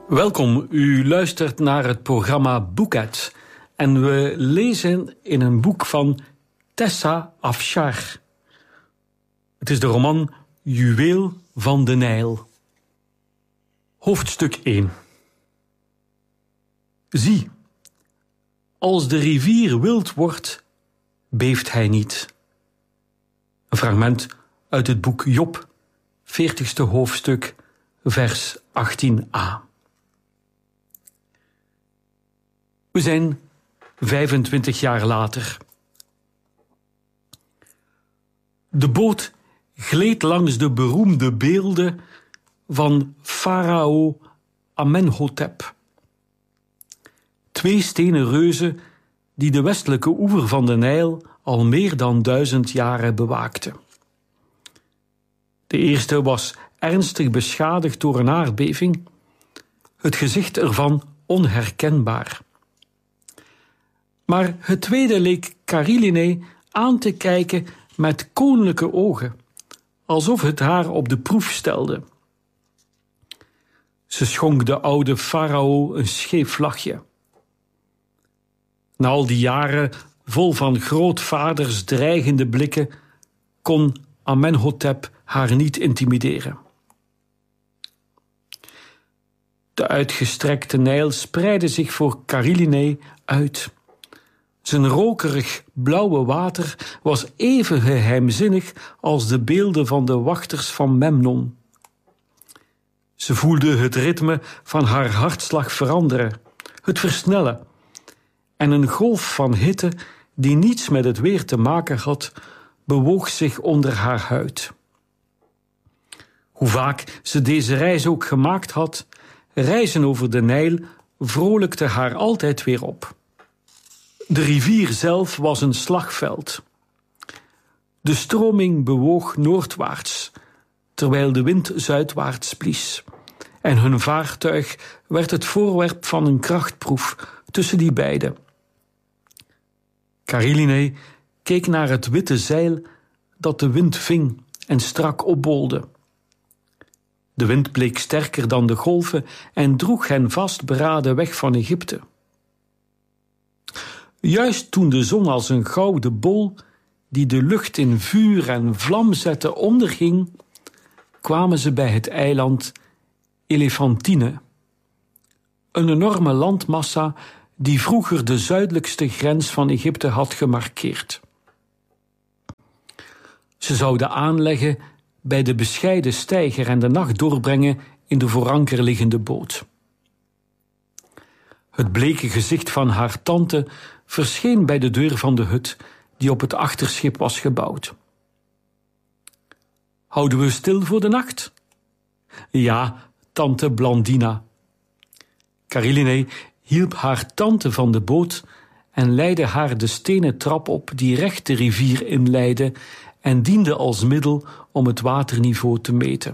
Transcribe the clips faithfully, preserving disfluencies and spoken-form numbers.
Welkom, u luistert naar het programma Boeket en we lezen in een boek van Tessa Afshar. Het is de roman Juweel van de Nijl. Hoofdstuk één. Zie, als de rivier wild wordt, beeft hij niet. Een fragment uit het boek Job, veertigste hoofdstuk, vers achttien a. We zijn vijfentwintig jaar later. De boot gleed langs de beroemde beelden van farao Amenhotep. Twee stenen reuzen die de westelijke oever van de Nijl al meer dan duizend jaren bewaakten. De eerste was ernstig beschadigd door een aardbeving, het gezicht ervan onherkenbaar. Maar het tweede leek Karilene aan te kijken met koninklijke ogen, alsof het haar op de proef stelde. Ze schonk de oude farao een scheef lachje. Na al die jaren vol van grootvaders dreigende blikken kon Amenhotep haar niet intimideren. De uitgestrekte Nijl spreidde zich voor Karilene uit. Zijn rokerig blauwe water was even geheimzinnig als de beelden van de wachters van Memnon. Ze voelde het ritme van haar hartslag veranderen, het versnellen, en een golf van hitte die niets met het weer te maken had, bewoog zich onder haar huid. Hoe vaak ze deze reis ook gemaakt had, reizen over de Nijl vrolijkte haar altijd weer op. De rivier zelf was een slagveld. De stroming bewoog noordwaarts, terwijl de wind zuidwaarts blies, en hun vaartuig werd het voorwerp van een krachtproef tussen die beiden. Karilene keek naar het witte zeil dat de wind ving en strak opbolde. De wind bleek sterker dan de golven en droeg hen vastberaden weg van Egypte. Juist toen de zon als een gouden bol, die de lucht in vuur en vlam zette, onderging, kwamen ze bij het eiland Elefantine. Een enorme landmassa die vroeger de zuidelijkste grens van Egypte had gemarkeerd. Ze zouden aanleggen bij de bescheiden steiger en de nacht doorbrengen in de voor anker liggende boot. Het bleke gezicht van haar tante verscheen bij de deur van de hut die op het achterschip was gebouwd. Houden we stil voor de nacht? Ja, tante Blandina. Karilene hielp haar tante van de boot en leidde haar de stenen trap op die recht de rivier inleidde en diende als middel om het waterniveau te meten.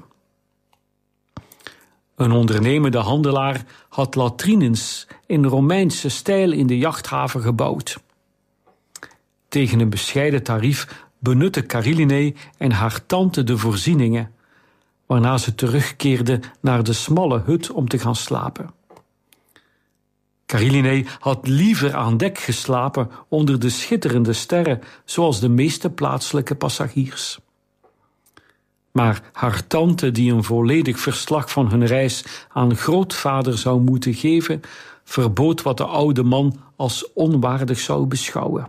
Een ondernemende handelaar had latrines in Romeinse stijl in de jachthaven gebouwd. Tegen een bescheiden tarief benutte Karilene en haar tante de voorzieningen, waarna ze terugkeerde naar de smalle hut om te gaan slapen. Karilene had liever aan dek geslapen onder de schitterende sterren, zoals de meeste plaatselijke passagiers. Maar haar tante, die een volledig verslag van hun reis aan grootvader zou moeten geven, verbood wat de oude man als onwaardig zou beschouwen.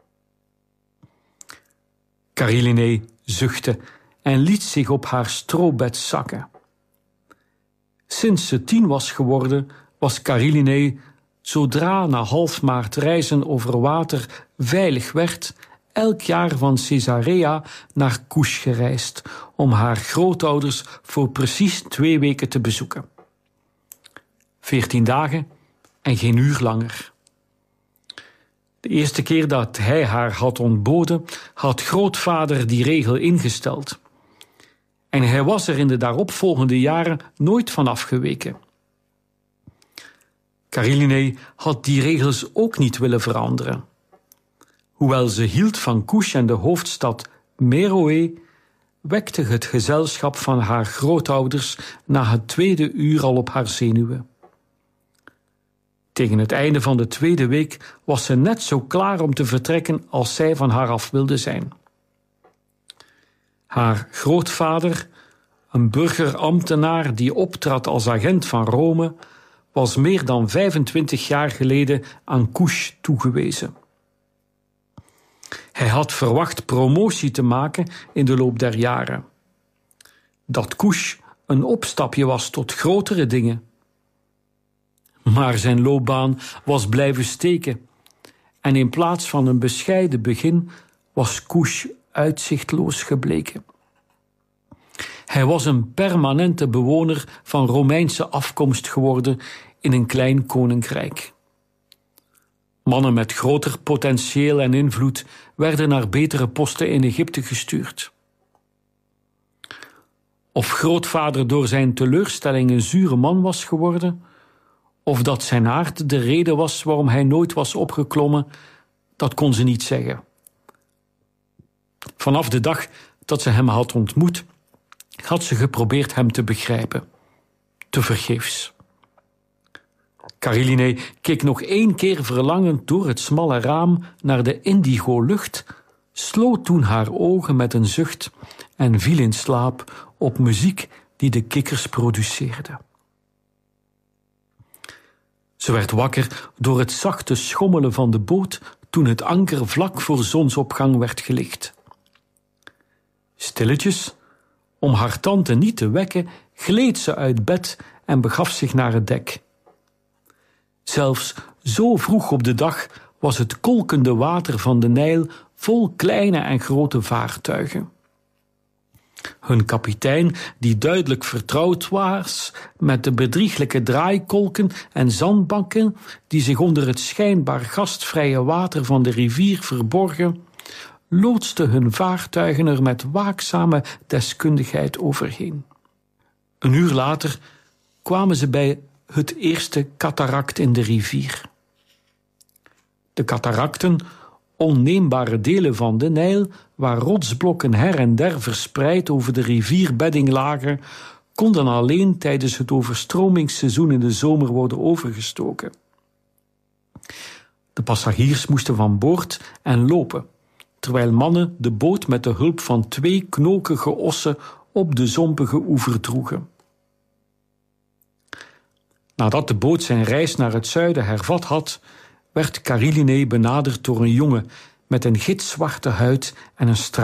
Karilene zuchtte en liet zich op haar strobed zakken. Sinds ze tien was geworden, was Karilene, zodra na half maart reizen over water veilig werd, elk jaar van Caesarea naar Kush gereisd om haar grootouders voor precies twee weken te bezoeken. Veertien dagen en geen uur langer. De eerste keer dat hij haar had ontboden, had grootvader die regel ingesteld. En hij was er in de daaropvolgende jaren nooit van afgeweken. Karilene had die regels ook niet willen veranderen. Hoewel ze hield van Kush en de hoofdstad Meroe, wekte het gezelschap van haar grootouders na het tweede uur al op haar zenuwen. Tegen het einde van de tweede week was ze net zo klaar om te vertrekken als zij van haar af wilde zijn. Haar grootvader, een burgerambtenaar die optrad als agent van Rome, was meer dan vijfentwintig jaar geleden aan Couche toegewezen. Hij had verwacht promotie te maken in de loop der jaren. Dat Couche een opstapje was tot grotere dingen. Maar zijn loopbaan was blijven steken en in plaats van een bescheiden begin was Couche uitzichtloos gebleken. Hij was een permanente bewoner van Romeinse afkomst geworden in een klein koninkrijk. Mannen met groter potentieel en invloed werden naar betere posten in Egypte gestuurd. Of grootvader door zijn teleurstelling een zure man was geworden, of dat zijn aard de reden was waarom hij nooit was opgeklommen, dat kon ze niet zeggen. Vanaf de dag dat ze hem had ontmoet, had ze geprobeerd hem te begrijpen. Tevergeefs. Caroline keek nog één keer verlangend door het smalle raam naar de indigo-lucht, sloot toen haar ogen met een zucht en viel in slaap op muziek die de kikkers produceerden. Ze werd wakker door het zachte schommelen van de boot toen het anker vlak voor zonsopgang werd gelicht. Stilletjes, om haar tante niet te wekken, gleed ze uit bed en begaf zich naar het dek. Zelfs zo vroeg op de dag was het kolkende water van de Nijl vol kleine en grote vaartuigen. Hun kapitein, die duidelijk vertrouwd was met de bedrieglijke draaikolken en zandbanken die zich onder het schijnbaar gastvrije water van de rivier verborgen, loodste hun vaartuigen er met waakzame deskundigheid overheen. Een uur later kwamen ze bij het eerste catarakt in de rivier. De cataracten, onneembare delen van de Nijl, waar rotsblokken her en der verspreid over de rivierbedding lagen, konden alleen tijdens het overstromingsseizoen in de zomer worden overgestoken. De passagiers moesten van boord en lopen, terwijl mannen de boot met de hulp van twee knokige ossen op de zompige oever droegen. Nadat de boot zijn reis naar het zuiden hervat had, werd Caroline benaderd door een jongen met een gitzwarte huid en een straal